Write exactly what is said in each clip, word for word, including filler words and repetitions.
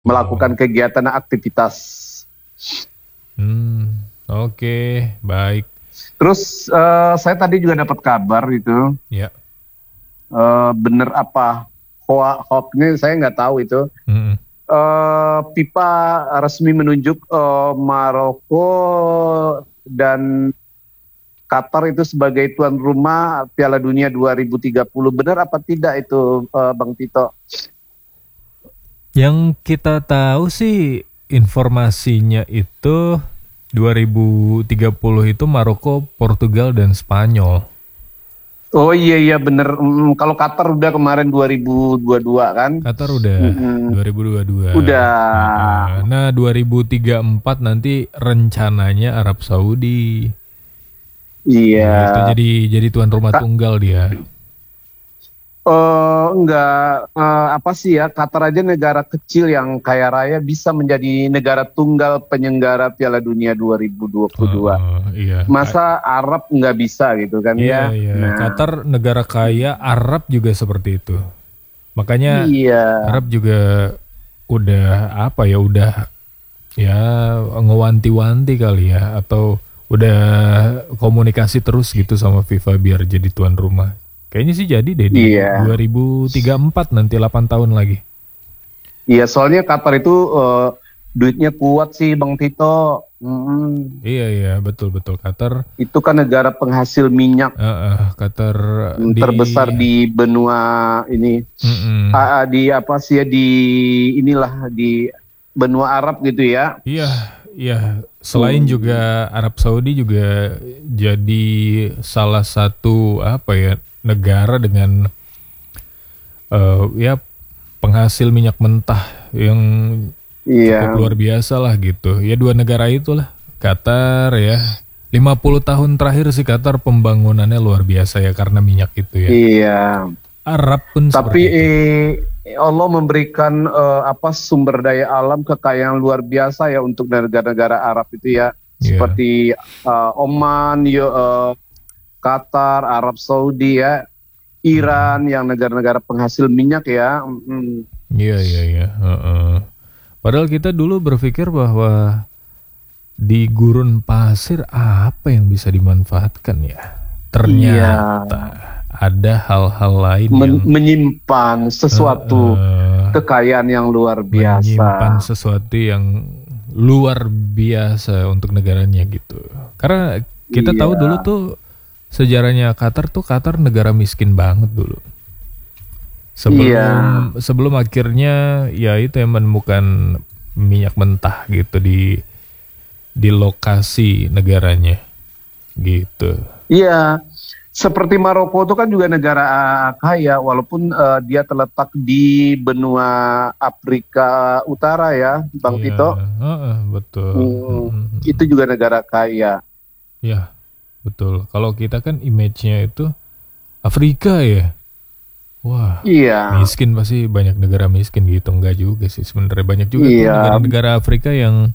melakukan kegiatan dan aktivitas. Hmm, oke, okay, baik. Terus uh, saya tadi juga dapat kabar itu, ya. uh, bener apa hoax ini saya nggak tahu itu. Mm-hmm. Uh, FIFA resmi menunjuk uh, Maroko dan Qatar itu sebagai tuan rumah Piala Dunia dua ribu tiga puluh. Benar apa tidak itu, uh, Bang Tito? Yang kita tahu sih informasinya itu dua ribu tiga puluh itu Maroko, Portugal, dan Spanyol. Oh iya iya bener. Hmm, kalau Qatar udah kemarin dua ribu dua puluh dua kan? Qatar udah hmm. dua ribu dua puluh dua. Udah. Nah, nah dua ribu tiga puluh empat nanti rencananya Arab Saudi. Iya. Nah, itu jadi jadi tuan rumah Ka- tunggal dia. Uh, enggak uh, apa sih ya, Qatar aja negara kecil yang kaya raya bisa menjadi negara tunggal penyelenggara Piala Dunia dua ribu dua puluh dua. Oh, iya. Masa Arab nggak bisa gitu kan? Iya, ya? Iya. Nah. Qatar negara kaya, Arab juga seperti itu. Makanya iya. Arab juga udah apa ya, udah ya ngewanti-wanti kali ya, atau udah komunikasi terus gitu sama FIFA biar jadi tuan rumah. Kayaknya sih jadi deh di iya. dua ribu tiga puluh empat nanti delapan tahun lagi. Iya, soalnya Qatar itu uh, duitnya kuat sih Bang Tito. Mm. Iya iya betul betul Qatar. Itu kan negara penghasil minyak. Uh, uh, Qatar di, terbesar di benua ini. Uh, uh, di apa sih ya, di inilah di benua Arab gitu ya. Iya iya. Selain hmm. juga Arab Saudi juga jadi salah satu apa ya, negara dengan uh, ya penghasil minyak mentah yang iya. cukup luar biasa lah gitu. Ya dua negara itulah, Qatar ya. lima puluh tahun terakhir sih Qatar pembangunannya luar biasa ya karena minyak itu ya. Iya. Arab pun tapi eh, Allah memberikan uh, apa sumber daya alam kekayaan luar biasa ya untuk negara-negara Arab itu ya. Yeah. Seperti uh, Oman, ya, uh, Qatar, Arab Saudi ya, Iran hmm. yang negara-negara penghasil minyak ya. Iya iya iya. Padahal kita dulu berpikir bahwa di gurun pasir apa yang bisa dimanfaatkan ya. Ternyata yeah. ada hal-hal lain Men- yang menyimpan sesuatu uh, uh, kekayaan yang luar biasa. Menyimpan sesuatu yang luar biasa untuk negaranya gitu. Karena kita yeah. tahu dulu tuh sejarahnya Qatar tuh Qatar negara miskin banget dulu. Sebelum yeah. sebelum akhirnya ya itu yang menemukan minyak mentah gitu di di lokasi negaranya gitu. Iya. Seperti Maroko itu kan juga negara kaya walaupun uh, dia terletak di benua Afrika Utara ya, Bang yeah. Tito. Uh, betul. Hmm, hmm. Itu juga negara kaya. Ya. Betul, kalau kita kan image-nya itu Afrika ya. Wah, iya. miskin pasti banyak negara miskin gitu. Enggak juga sih sebenarnya, banyak juga iya. tuh negara-negara Afrika yang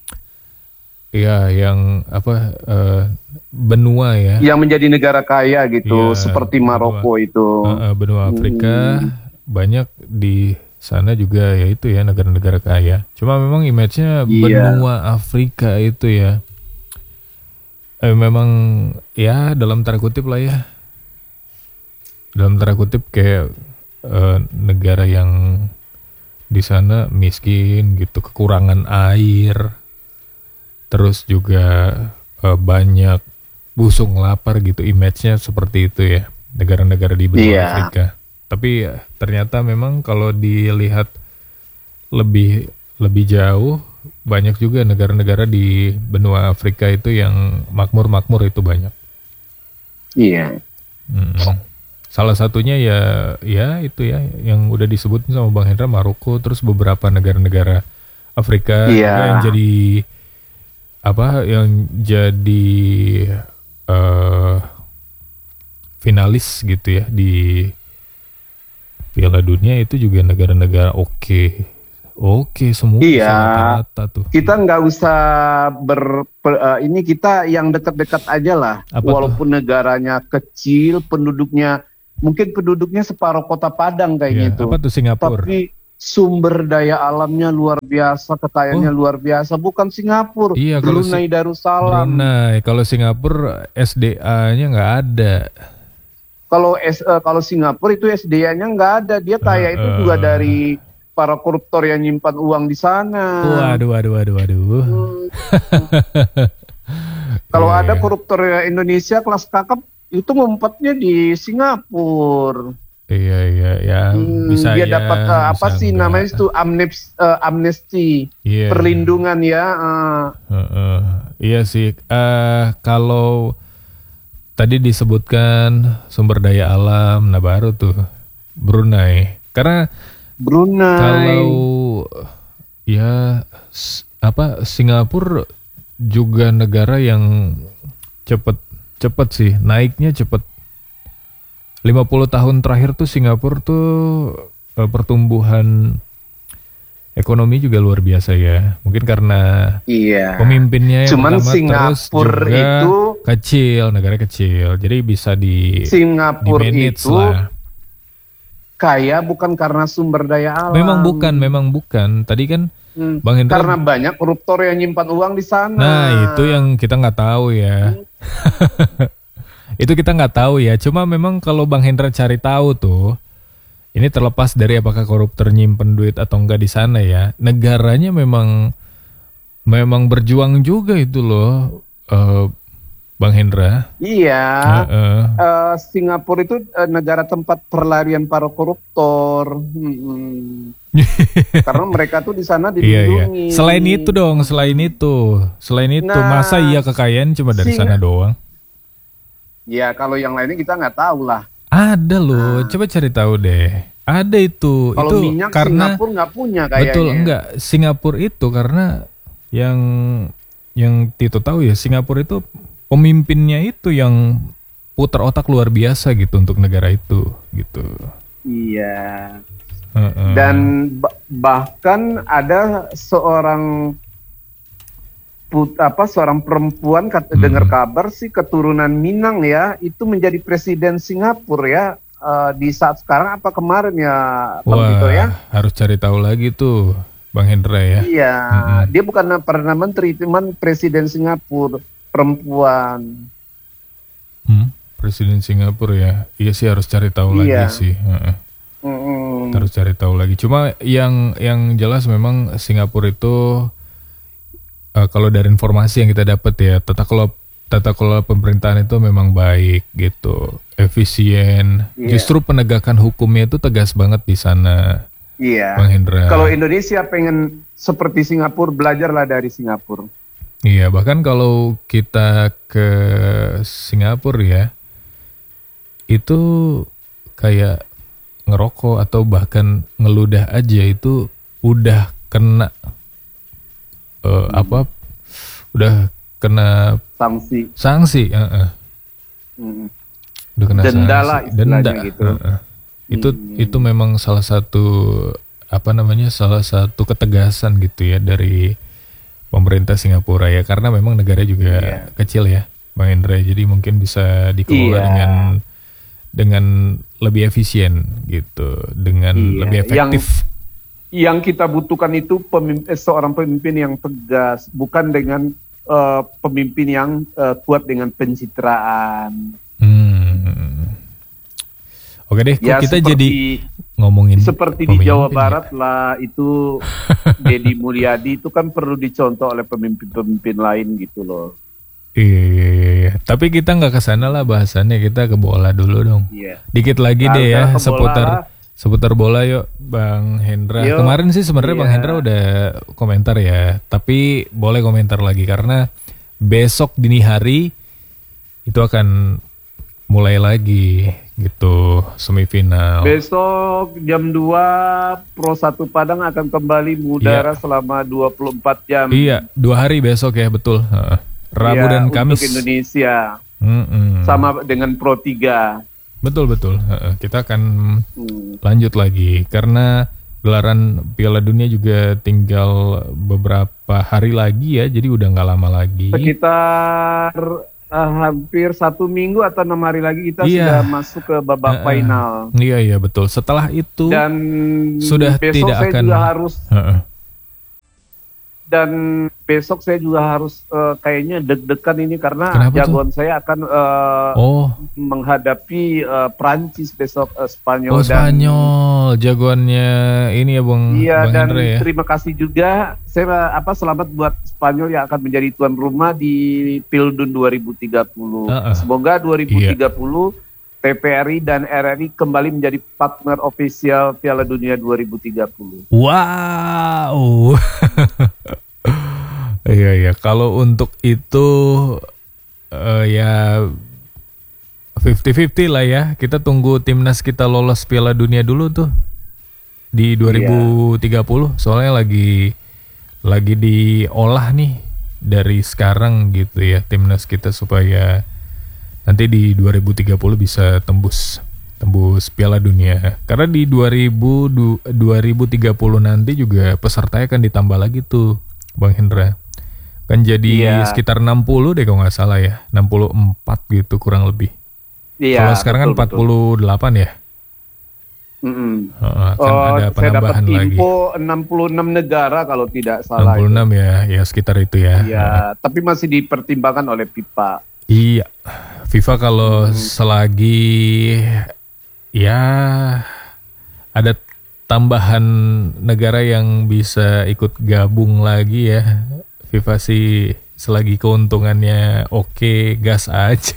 ya yang apa uh, benua ya. Yang menjadi negara kaya gitu, ya, seperti Maroko benua, itu. Uh, benua Afrika hmm. banyak di sana juga ya itu ya negara-negara kaya. Cuma memang image-nya iya. benua Afrika itu ya. Eh, memang ya dalam tanda kutip lah ya, dalam tanda kutip kayak eh, negara yang di sana miskin gitu, kekurangan air, terus juga eh, banyak busung lapar gitu, image-nya seperti itu ya negara-negara di benua yeah. Afrika. Tapi ya, ternyata memang kalau dilihat lebih lebih jauh, banyak juga negara-negara di benua Afrika itu yang makmur-makmur itu banyak. Iya. Hmm. Salah satunya ya, ya itu ya yang udah disebutin sama Bang Hendra, Maroko, terus beberapa negara-negara Afrika iya. yang jadi apa, yang jadi uh, finalis gitu ya di Piala Dunia itu juga negara-negara oke. Okay. Oke, semua iya, rata-rata tuh. Kita nggak usah ber, per, uh, ini kita yang dekat-dekat aja lah. Apa walaupun tuh? Negaranya kecil, penduduknya mungkin penduduknya separuh kota Padang kayaknya ya, tuh. Apa tuh Singapura? Tapi sumber daya alamnya luar biasa, kekayaannya Oh. luar biasa. Bukan Singapura, Iya, kalau Brunei si- Darussalam. Brunei, kalau Singapura S D A-nya nggak ada. Kalau S- eh, kalau Singapura itu S D A-nya nggak ada, dia kaya itu Heeh. juga dari para koruptor yang nyimpan uang di sana. Waduh, waduh, waduh, waduh. Hmm. Kalau Iya, ada iya. koruptor Indonesia kelas kakap itu ngumpetnya di Singapura. Iya, iya, ya Hmm, bisa dia ya, dapat eh, apa bisa sih enggak. namanya itu amnes, eh, amnesti, Iya. perlindungan ya. eh. Heeh. Iya sih. Eh kalau tadi disebutkan sumber daya alam, nah baru tuh Brunei. Karena Brunei. kalau ya s- apa Singapura juga negara yang cepet cepet sih naiknya cepet. lima puluh tahun terakhir tuh Singapura tuh eh, pertumbuhan ekonomi juga luar biasa ya. Mungkin karena Iya. pemimpinnya yang Cuman pertama, terus Singapura juga itu kecil, negara kecil. Jadi bisa di di Singapura manage itu lah. kaya bukan karena sumber daya alam. Memang bukan, memang bukan. Tadi kan Hmm, Bang Hendra. karena banyak koruptor yang nyimpan uang di sana. Nah, itu yang kita nggak tahu ya. Itu kita nggak tahu ya. Cuma memang kalau Bang Hendra cari tahu tuh, ini terlepas dari apakah koruptor nyimpen duit atau enggak di sana ya. Negaranya memang memang berjuang juga itu loh, eh, Bang Hendra. Iya. Heeh. Eh, Singapura itu eh, negara tempat perlarian para koruptor. Hmm. Karena mereka tuh di sana Iya, iya. dilindungi. Selain itu dong, selain itu, selain itu, Nah, masa iya kekayaan cuma dari Singa- sana doang? Ya kalau yang lainnya kita nggak tahu lah. Ada loh, coba cari tahu deh. Ada itu, Kalau itu minyak karena Singapura nggak punya kayaknya. betul enggak Singapura itu karena yang yang Tito tahu ya Singapura itu pemimpinnya itu yang putar otak luar biasa gitu untuk negara itu gitu. Iya. Heeh. Dan ba- bahkan ada seorang put, apa seorang perempuan kat, Hmm. dengar kabar sih keturunan Minang ya itu menjadi presiden Singapura ya eh, di saat sekarang apa kemarin ya Bang Wah, Tito ya. harus cari tahu lagi tuh Bang Hendra ya. Iya, Mm-mm. dia bukan perdana menteri, cuman presiden Singapura perempuan. Hmm, Presiden Singapura ya. Iya sih harus cari tahu Iya. lagi sih. Heeh. Mm-mm. Harus cari tahu lagi. Cuma yang yang jelas memang Singapura itu eh, kalau dari informasi yang kita dapat ya, tata kelola tata kelola pemerintahan itu memang baik gitu, efisien. Iya. Justru penegakan hukumnya itu tegas banget di sana, Iya. Bang Hendra. Kalau Indonesia pengen seperti Singapura, belajarlah dari Singapura. Iya, bahkan kalau kita ke Singapura ya, itu kayak ngerokok atau bahkan ngeludah aja itu udah kena eh, apa? Udah kena Sanksi. sanksi, heeh. Mm. Udah kena Denda sanksi. lah istilahnya gitu. heeh. Itu Hmm. itu memang salah satu apa namanya? Salah satu ketegasan gitu ya dari pemerintah Singapura ya karena memang negara juga Iya. kecil ya, Bang Hendra. Jadi mungkin bisa dikelola Iya. dengan dengan lebih efisien gitu, dengan Iya. lebih efektif. Yang kita butuhkan itu pemimpin, eh, seorang pemimpin yang tegas, bukan dengan eh, pemimpin yang eh, kuat dengan pencitraan. Hmm. Oke deh, kok Ya kita seperti jadi ngomongin seperti di pemimpin Jawa ya? Barat lah itu Deddy Mulyadi itu kan perlu dicontoh oleh pemimpin-pemimpin lain gitu loh. Iya, iya, iya, iya. Tapi kita nggak ke sana lah bahasannya, kita ke bola dulu dong. Iya. Dikit lagi Nah, deh ya sekarang ke bola seputar lah. seputar bola yuk, Bang Hendra. Yuk. Kemarin sih sebenarnya Bang Iya. Hendra udah komentar ya, tapi boleh komentar lagi karena besok dini hari itu akan mulai lagi gitu semifinal. Besok jam dua Pro satu Padang akan kembali mengudara selama dua puluh empat jam. Iya, dua hari besok ya betul. Heeh. Rabu Iya, dan Kamis. untuk Indonesia Mm-mm. sama dengan Pro tiga. Betul betul. Heeh. Kita akan Hmm. lanjut lagi karena gelaran Piala Dunia juga tinggal beberapa hari lagi ya, jadi udah nggak lama lagi. Sekitar uh, hampir satu minggu atau enam hari lagi kita Iya. sudah masuk ke babak Uh-uh. final. Iya iya betul. Setelah itu Dan sudah besok tidak saya akan. juga harus Uh-uh. dan besok saya juga harus uh, kayaknya deg-degan ini karena Kenapa tuh? jagoan saya akan uh, Oh, menghadapi uh, Prancis besok, uh, Spanyol. oh Spanyol, jagoannya ini ya Bang, Iya, Bang dan Hendra ya. terima kasih juga saya apa selamat buat Spanyol yang akan menjadi tuan rumah di Pildun dua ribu tiga puluh. Uh-uh. Semoga dua ribu tiga puluh P P R I dan R R I kembali menjadi partner ofisial Piala Dunia dua ribu tiga puluh. Wow. Iya iya, kalau untuk itu eh, ya fifty fifty lah ya. Kita tunggu timnas kita lolos Piala Dunia dulu tuh di dua ribu tiga puluh. Soalnya lagi lagi diolah nih dari sekarang gitu ya timnas kita supaya nanti di dua ribu tiga puluh bisa tembus tembus Piala Dunia. Karena di dua ribu tiga puluh nanti juga pesertanya akan ditambah lagi tuh Bang Hendra. Kan jadi Iya. sekitar enam puluh deh kalau nggak salah ya, enam puluh empat gitu kurang lebih. Iya. Kalau sekarang kan betul, empat puluh delapan ya. betul. Mm-mm. Heeh, kan Oh, ada saya dapat penambahan lagi. info enam puluh enam negara kalau tidak enam salah. puluh itu. enam ya, ya sekitar itu ya. Iya, tapi masih dipertimbangkan oleh FIFA. Iya, FIFA kalau selagi ya ada tambahan negara yang bisa ikut gabung lagi ya, FIFA sih selagi keuntungannya oke, gas aja.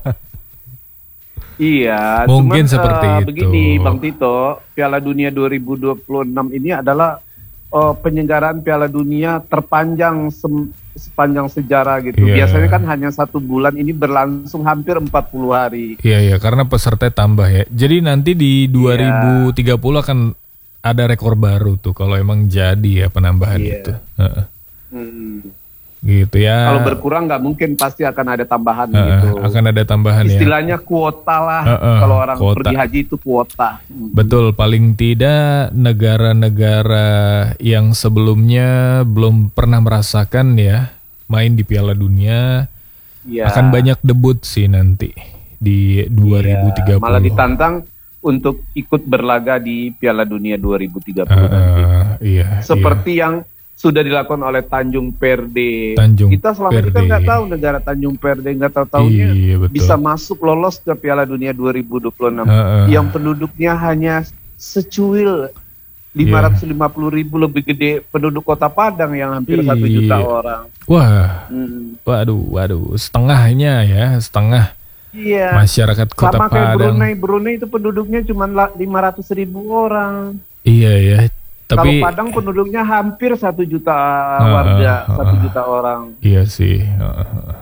Iya, Mungkin cuman, seperti eh, itu. begini Bang Tito, Piala Dunia dua ribu dua puluh enam ini adalah eh, penyelenggaraan Piala Dunia terpanjang sem- sepanjang sejarah gitu. Iya. Biasanya kan hanya satu bulan, ini berlangsung hampir empat puluh hari. Iya ya, karena peserta tambah ya. Jadi nanti di dua ribu tiga puluh akan ada rekor baru tuh kalau emang jadi ya penambahan Iya. itu. Heeh. Hmm. Gitu ya. Kalau berkurang nggak mungkin, pasti akan ada tambahan Heeh, gitu. akan ada tambahan ya. Istilahnya kuota lah, Heeh, kalau orang kuota. pergi haji itu kuota. Hmm. Betul, paling tidak negara-negara yang sebelumnya belum pernah merasakan ya main di Piala Dunia Iya. akan banyak debut sih nanti di dua ribu tiga puluh. Iya, malah ditantang untuk ikut berlaga di Piala Dunia dua ribu tiga puluh Uh, nanti. iya, Seperti yang sudah dilakukan oleh Tanjung Perde. Tanjung kita selama ini kan Perde. nggak tahu negara Tanjung Perde, nggak tahu taunya Iya, betul. bisa masuk lolos ke Piala Dunia dua ribu dua puluh enam. Uh, uh. Yang penduduknya hanya secuil lima ratus lima puluh ribu, lebih gede penduduk Kota Padang yang hampir satu Iya. juta orang. Wah, Hmm. waduh, waduh, setengahnya ya, setengah Iya. masyarakat Kota Sama kayak Padang. Brunei, Brunei itu penduduknya cuma lima ratus ribu orang. Iya ya, tapi Kalau Padang penduduknya hampir satu juta Uh, warga, uh, uh, satu uh. juta orang. iya sih. uh,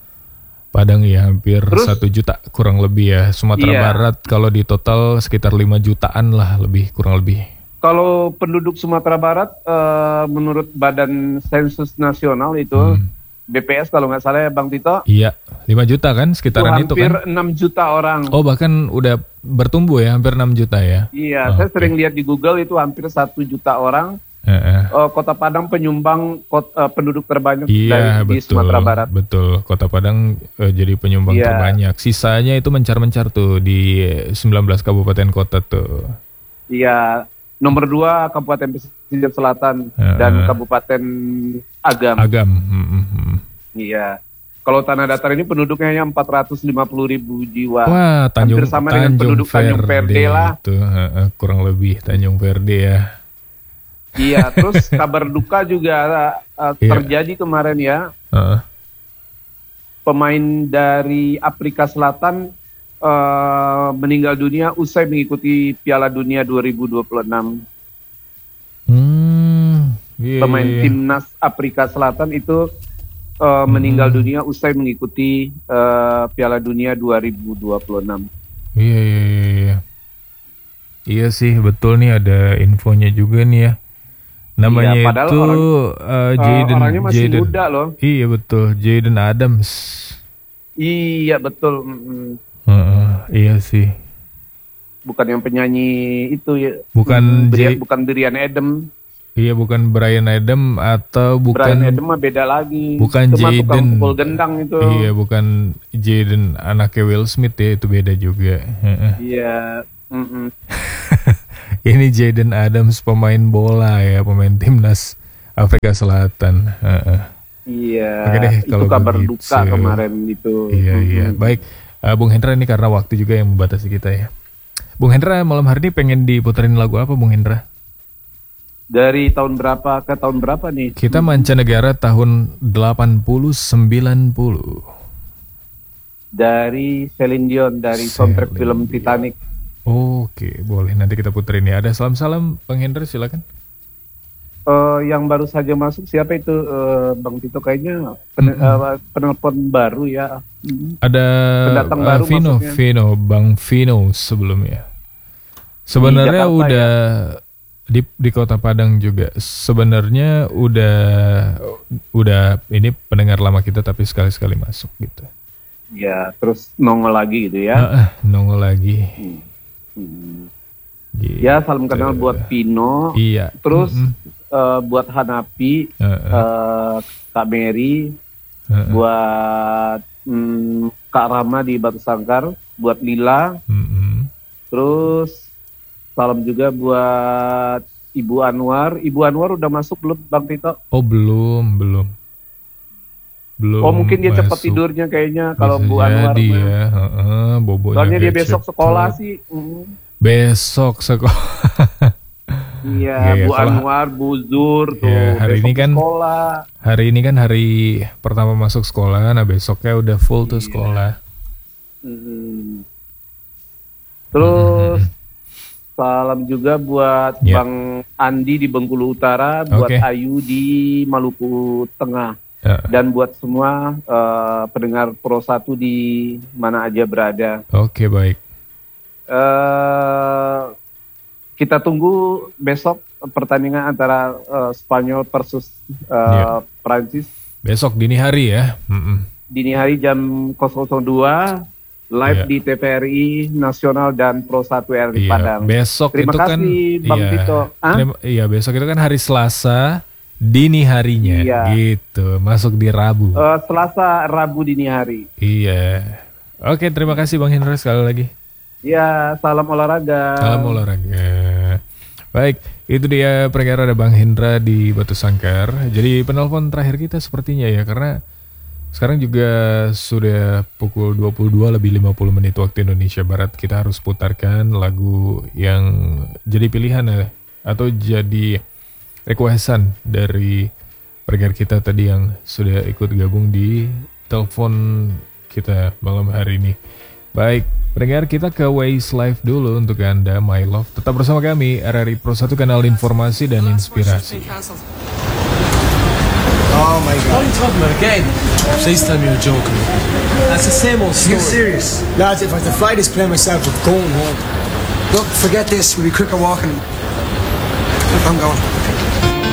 Padang ya hampir Terus- satu juta kurang lebih ya. Sumatera Iya. Barat kalau di total sekitar lima jutaan lah lebih kurang lebih. Kalau penduduk Sumatera Barat, eh, menurut Badan Sensus Nasional itu, Hmm. B P S kalau nggak salah ya Bang Tito, Iya, lima juta kan itu sekitaran itu, hampir kan. enam juta orang. Oh bahkan udah bertumbuh ya hampir enam juta ya. Iya, Oh, saya oke. sering lihat di Google itu hampir satu juta orang. Eh, eh. Eh, Kota Padang penyumbang kot- eh, penduduk terbanyak Iya dari di betul, Sumatera Barat. betul. Kota Padang eh, jadi penyumbang Iya. terbanyak. Sisanya itu mencar-mencar tuh di eh, sembilan belas kabupaten kota tuh. Iya, nomor dua Kabupaten Pesisir Selatan Eh, dan eh. Kabupaten Agam. Agam. Hmm, hmm, hmm. Iya. Kalau Tanah Datar ini penduduknya hanya empat ratus lima puluh ribu jiwa. Wah, Tanjung, Hampir sama dengan Tanjung penduduk Tanjung Verde lah. Itu eh, eh, kurang lebih Tanjung Verde ya. Iya, terus kabar duka juga uh, Iya. terjadi kemarin ya. Heeh. Pemain dari Afrika Selatan uh, meninggal dunia usai mengikuti Piala Dunia dua ribu dua puluh enam. Hmm, iya, Pemain iya, iya. timnas Afrika Selatan itu uh, meninggal dunia usai mengikuti uh, Piala Dunia dua ribu dua puluh enam. Iya, iya, iya, iya. Iya sih, betul nih ada infonya juga nih ya. Namanya Iya, padahal itu orang- uh, Uh, Jaden. orangnya masih Jaden. muda loh. Iya betul, Jaden Adams. Iya betul. Mm-mm. Heeh, iya sih. Bukan yang penyanyi itu ya. Bukan Mm, Bri- J- bukan Brian Adam. Iya, bukan Bryan Adam atau bukan Bryan Adam mah beda lagi. Bukan Itu mah tukang Jaden. pukul gendang itu. Iya, bukan Jaden anaknya Will Smith ya, itu beda juga. Iya. Mm-mm. Ini Jaden Adams, pemain bola ya, pemain timnas Afrika Selatan. Iya. Oke deh, itu kalau kabar begitu. duka kemarin itu. Iya Mm-mm. iya, baik. Uh, Bung Hendra, ini karena waktu juga yang membatasi kita ya. Bung Hendra, malam hari ini pengen diputerin lagu apa, Bung Hendra? Dari tahun berapa ke tahun berapa nih? Kita mancanegara tahun delapan puluh sembilan puluh. Dari Celine Dion, dari soundtrack Celine film Dion. Titanic. Oke, boleh. Nanti kita puterin ya. Ada salam-salam, Bang Hendra, silakan. Eh, yang baru saja masuk siapa itu, eh, Bang Tito, kayaknya pen- Mm-mm. eh, penelpon baru ya. Mm. Ada Pendatang uh, baru Vino, maksudnya. Vino, Bang Vino sebelumnya. Sebenarnya Jakarta udah di di Kota Padang juga. Sebenarnya udah udah ini pendengar lama kita tapi sekali-sekali masuk gitu. Ya, terus nongol lagi gitu ya. Ah, ah, nongol lagi. Hmm. Hmm. Gitu. Ya, salam kenal buat Vino. Iya. Terus Mm-mm. eh, buat Hanapi, Ah, ah, eh, Kak Mary, ah, ah. buat mm, Kak Rama di Batu Sangkar, buat Lila. Mm-mm. Terus salam juga buat Ibu Anwar. Ibu Anwar udah masuk belum, Bang Tito? Oh belum, belum. Belum. Oh, mungkin dia cepat masuk. tidurnya kayaknya kalau Bisa Bu Anwar. jadi mah. ya. Heeh, bobonya Soalnya dia kayak besok cepet. sekolah sih. Mm. Besok sekolah. Iya, Iya, iya, Bu kalau- Anwar, Bu Zur tuh. Iya, hari besok ini kan- sekolah. Hari ini kan hari pertama masuk sekolah, nah besoknya udah full tuh Iya. sekolah. Mm. Terus salam juga buat Ya. Bang Andi di Bengkulu Utara, buat Oke. Ayu di Maluku Tengah, Ya. dan buat semua eh, pendengar Pro satu di mana aja berada. Oke, baik. Eh, kita tunggu besok pertandingan antara eh, Spanyol versus eh, Ya. Prancis Besok dini hari ya. Mm-mm. dini hari jam nol nol dua live Iya. di T V R I Nasional dan Pro satu R I Iya, Padang. besok Terima itu kan kasih, Bang iya, Tito. Hah? terima- iya, besok itu kan hari Selasa dini harinya Iya. gitu, masuk di Rabu. Eh, Selasa, Rabu dini hari. Iya. Oke, terima kasih Bang Hendra sekali lagi. Ya, salam olahraga. Salam olahraga. Baik, itu dia perkara ada Bang Hendra di Batu Sangkar. Jadi penelpon terakhir kita sepertinya ya, karena sekarang juga sudah pukul dua puluh dua lebih lima puluh menit waktu Indonesia Barat. Kita harus putarkan lagu yang jadi pilihan ya, atau jadi requestan dari pendengar kita tadi yang sudah ikut gabung di telepon kita malam hari ini. Baik, pendengar, kita ke Waze Live dulu untuk Anda, My Love. Tetap bersama kami, R R I Pro satu, kanal informasi dan inspirasi. Oh my god. What are you talking about again? Please tell me you're joking. That's the same old You story. serious? Lads, if I had to fly this plane myself, we're going home. Look, forget this. We'll be quicker walking. I'm going.